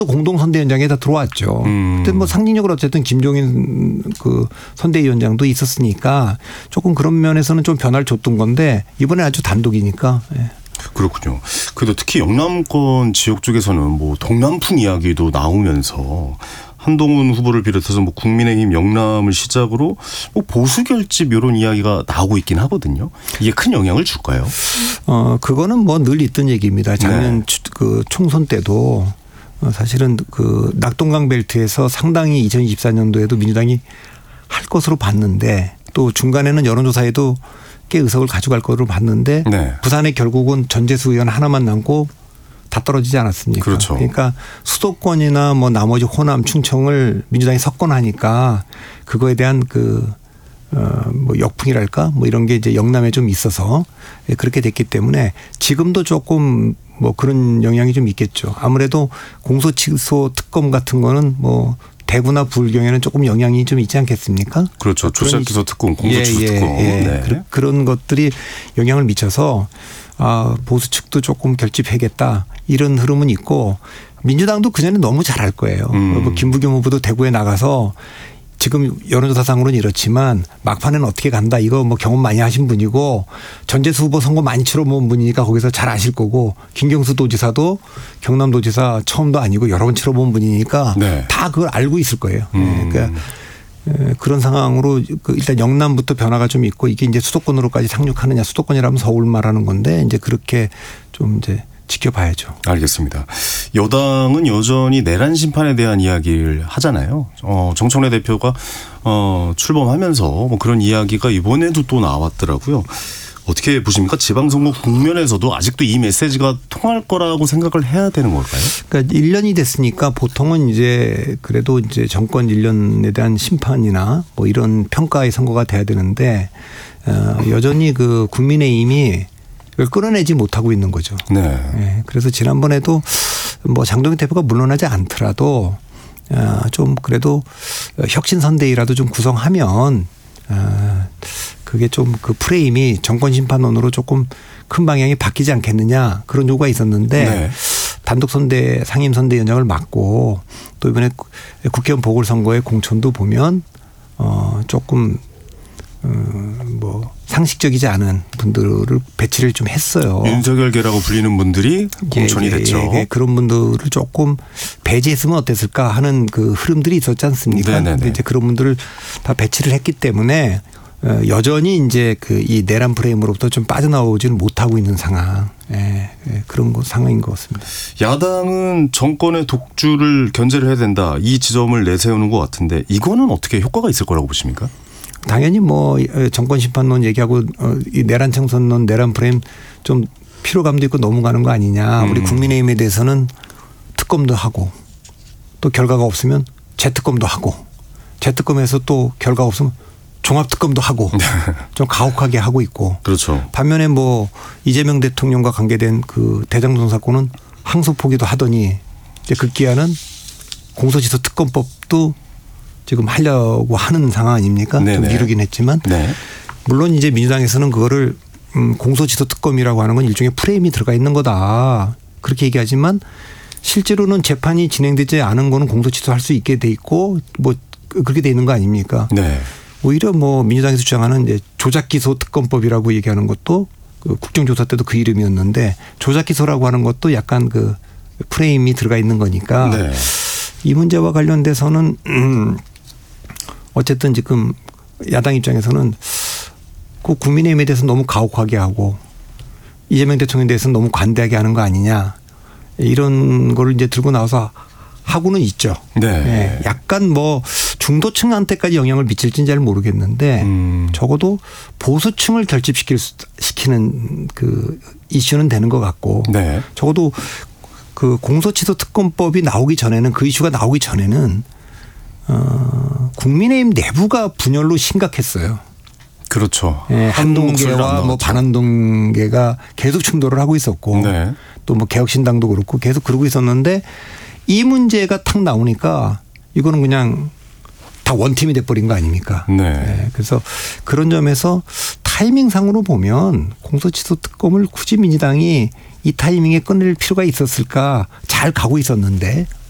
공동선대위원장에 다 들어왔죠. 그때 뭐 상징적으로 어쨌든 김종인 그 선대위원장도 있었으니까 조금 그런 면에서는 좀 변화를 줬던 건데 이번에 아주 단독이니까. 예. 그렇군요. 그래도 특히 영남권 지역 쪽에서는 뭐 동남풍 이야기도 나오면서 한동훈 후보를 비롯해서 뭐 국민의힘 영남을 시작으로 뭐 보수 결집 이런 이야기가 나오고 있긴 하거든요. 이게 큰 영향을 줄까요? 그거는 뭐 늘 있던 얘기입니다. 작년 네. 그 총선 때도 사실은 그 낙동강 벨트에서 상당히 2024년도에도 민주당이 할 것으로 봤는데 또 중간에는 여론조사에도 꽤 의석을 가져갈 것으로 봤는데 네. 부산에 결국은 전재수 의원 하나만 남고 다 떨어지지 않았습니까? 그렇죠. 그러니까 수도권이나 뭐 나머지 호남, 충청을 민주당이 석권하니까 그거에 대한 뭐 역풍이랄까 뭐 이런 게 이제 영남에 좀 있어서 그렇게 됐기 때문에 지금도 조금 뭐 그런 영향이 좀 있겠죠. 아무래도 공소취소 특검 같은 거는 뭐 대구나 부울경에는 조금 영향이 좀 있지 않겠습니까? 그렇죠. 조작기소 특검, 공소취소 특검. 네. 그런 것들이 영향을 미쳐서 보수 측도 조금 결집해야겠다 이런 흐름은 있고 민주당도 그전에 너무 잘할 거예요. 김부겸 후보도 대구에 나가서 지금 여론조사상으로는 이렇지만 막판에는 어떻게 간다 이거 뭐 경험 많이 하신 분이고 전재수 후보 선거 많이 치러본 분이니까 거기서 잘 아실 거고 김경수 도지사도 경남도지사 처음도 아니고 여러 번 치러본 분이니까 네. 다 그걸 알고 있을 거예요. 그러니까 그런 상황으로 일단 영남부터 변화가 좀 있고 이게 이제 수도권으로까지 상륙하느냐 수도권이라면 서울 말하는 건데 이제 그렇게 좀 이제 지켜봐야죠. 알겠습니다. 여당은 여전히 내란 심판에 대한 이야기를 하잖아요. 정청래 대표가 출범하면서 뭐 그런 이야기가 이번에도 또 나왔더라고요. 어떻게 보십니까? 지방선거 국면에서도 아직도 이 메시지가 통할 거라고 생각을 해야 되는 걸까요? 그러니까 1년이 됐으니까 보통은 이제 그래도 이제 정권 1년에 대한 심판이나 뭐 이런 평가의 선거가 돼야 되는데 여전히 그 국민의힘이 그걸 끌어내지 못하고 있는 거죠. 네. 네. 그래서 지난번에도 뭐 장동민 대표가 물러나지 않더라도 좀 그래도 혁신선대위라도 좀 구성하면 그게 좀 그 프레임이 정권 심판론으로 조금 큰 방향이 바뀌지 않겠느냐 그런 요구가 있었는데 네. 단독 선대 상임 선대위원장을 맡고 또 이번에 국회의원 보궐선거의 공천도 보면 조금 뭐 상식적이지 않은 분들을 배치를 좀 했어요. 윤석열계라고 불리는 분들이 공천이 됐죠. 그런 분들을 조금 배제했으면 어땠을까 하는 그 흐름들이 있었지 않습니까? 근데 이제 그런 분들을 다 배치를 했기 때문에 여전히 이제 그 이 내란 프레임으로부터 좀 빠져나오지는 못하고 있는 상황. 그런 상황인 것 같습니다. 야당은 정권의 독주를 견제를 해야 된다. 이 지점을 내세우는 것 같은데 이거는 어떻게 효과가 있을 거라고 보십니까? 당연히 뭐 정권 심판론 얘기하고 이 내란 청산론 내란 프레임 좀 피로감도 있고 넘어가는 거 아니냐. 우리 국민의힘에 대해서는 특검도 하고 또 결과가 없으면 재특검도 하고 재특검에서 또 결과 없으면 종합특검도 하고 좀 가혹하게 하고 있고. 그렇죠. 반면에 뭐 이재명 대통령과 관계된 그 대장동 사건은 항소 포기도 하더니 이제 급기야는 공소시효 특검법도 지금 하려고 하는 상황 아닙니까? 네네. 좀 미루긴 했지만. 네. 물론 이제 민주당에서는 그거를 공소시효 특검이라고 하는 건 일종의 프레임이 들어가 있는 거다. 그렇게 얘기하지만 실제로는 재판이 진행되지 않은 거는 공소시효할 수 있게 돼 있고 뭐 그렇게 돼 있는 거 아닙니까? 네. 오히려 뭐 민주당에서 주장하는 이제 조작기소 특검법이라고 얘기하는 것도 그 국정조사 때도 그 이름이었는데 조작기소라고 하는 것도 약간 그 프레임이 들어가 있는 거니까 네. 이 문제와 관련돼서는 어쨌든 지금 야당 입장에서는 그 국민의힘에 대해서 너무 가혹하게 하고 이재명 대통령에 대해서는 너무 관대하게 하는 거 아니냐 이런 거를 이제 들고 나와서 하고는 있죠. 네. 약간 뭐 중도층한테까지 영향을 미칠지는 잘 모르겠는데 적어도 보수층을 결집시키는 그 이슈는 되는 것 같고 네. 적어도 그 공소취소 특검법이 나오기 전에는 그 이슈가 나오기 전에는 국민의힘 내부가 분열로 심각했어요. 그렇죠. 한동계와 뭐 반한동계가 계속 충돌을 하고 있었고 네. 또 뭐 개혁신당도 그렇고 계속 그러고 있었는데 이 문제가 탁 나오니까 이거는 그냥 다 원팀이 돼버린 거 아닙니까? 네. 그래서 그런 점에서 타이밍상으로 보면 공소취소 특검을 굳이 민주당이 이 타이밍에 꺼낼 필요가 있었을까 잘 가고 있었는데